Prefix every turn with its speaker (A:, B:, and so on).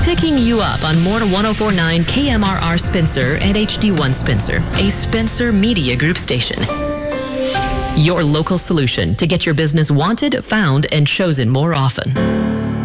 A: picking you up on more 104.9 KMRR Spencer and HD1 Spencer, a Spencer Media Group station. Your local solution to get your business wanted, found, and chosen more often.